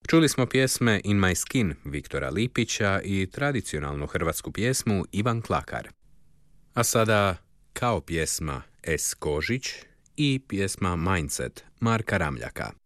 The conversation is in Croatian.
Čuli smo pjesme In My Skin Viktora Lipića i tradicionalnu hrvatsku pjesmu Ivan Klakar. A sada kao pjesma S. Kožić i pjesma Mindset Marka Ramljaka.